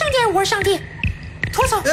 上帝，我是上帝，拖走。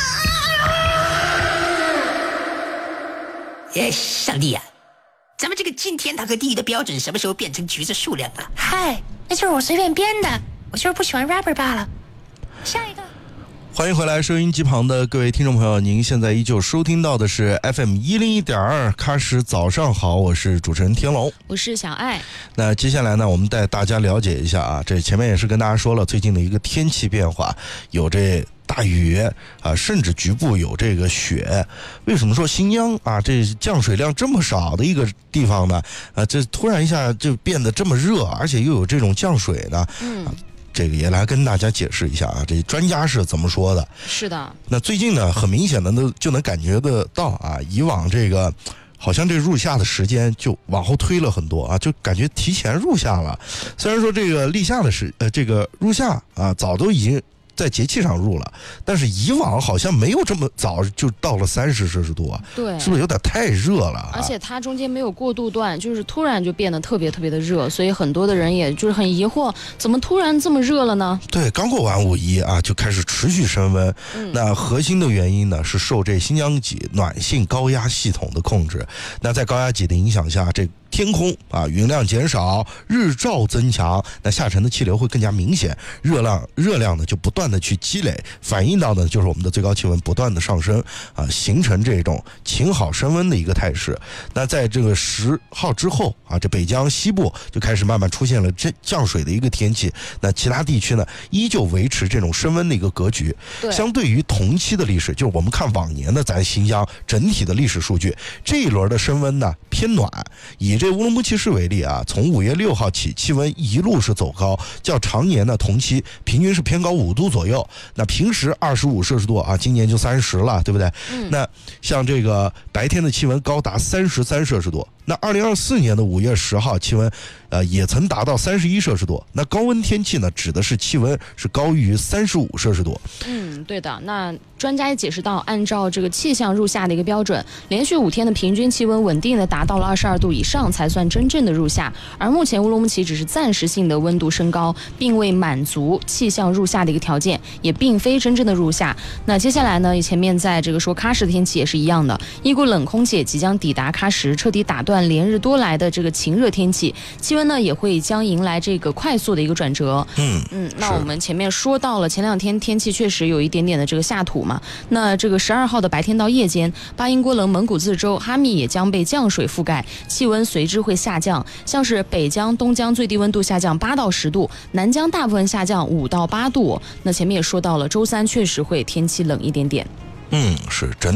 上帝呀，咱们这个进天堂和地狱的标准什么时候变成橘子数量了？ 嗨，那就是我随便编的，我就是不喜欢 rapper 罢了。下一个。 欢迎回来，收音机旁的各位听众朋友，您现在依旧收听到的是 FM101.2 喀什早上好，我是主持人天龙， 我是小爱。 那接下来呢，我们带大家了解一下啊，这前面也是跟大家说了最近的一个天气变化，有这大雨啊，甚至局部有这个雪。为什么说新疆啊这降水量这么少的一个地方呢？这突然一下就变得这么热，而且又有这种降水呢？这个也来跟大家解释一下啊，这专家是怎么说的？ 是的。 那最近呢，很明显的就能感觉得到啊，以往这个好像这入夏的时间就往后推了很多啊，就感觉提前入夏了。虽然说这个立夏的这个入夏啊，早都已经在节气上入了，但是以往好像没有这么早就到了30摄氏度啊， 对， 是不是有点太热了？ 而且它中间没有过渡段，就是突然就变得特别特别的热，所以很多的人也就是很疑惑，怎么突然这么热了呢？ 对，刚过完5·1啊，就开始持续升温。那核心的原因呢，是受这新疆级暖性高压系统的控制。那在高压级的影响下，这天空啊云量减少，日照增强，那下沉的气流会更加明显，热量呢就不断的去积累，反映到呢就是我们的最高气温不断的上升啊，形成这种晴好升温的一个态势。那在这个10号之后啊，这北疆西部就开始慢慢出现了降水的一个天气，那其他地区呢依旧维持这种升温的一个格局。相对于同期的历史，就是我们看往年的咱新疆整体的历史数据，这一轮的升温呢偏暖。以这乌鲁木齐市为例啊，从5月6号起，气温一路是走高，较常年的同期平均是偏高5度左右。那平时25摄氏度啊，今年就30了，对不对？那像这个白天的气温高达33摄氏度。那2024年的5月10号气温也曾达到31摄氏度。那高温天气呢，指的是气温是高于35摄氏度。 对的。那专家也解释到，按照这个气象入夏的一个标准，连续5天的平均气温稳定的达到了22度以上才算真正的入夏。而目前乌鲁木齐只是暂时性的温度升高，并未满足气象入夏的一个条件，也并非真正的入夏。那接下来呢，前面在这个说喀什的天气也是一样的，一股冷空气即将抵达喀什，彻底打断连日多来的这个晴热天气，气温呢也会将迎来这个快速的一个转折。那我们前面说到了前2天天气确实有一点点的这个下土嘛，那这个12号的白天到夜间，巴音郭楞蒙古自治州哈密也将被降水覆盖，气温随之会下降，像是北疆、东疆最低温度下降8到10度，南疆大部分下降5到8度。那前面也说到了，周3确实会天气冷一点点。 是真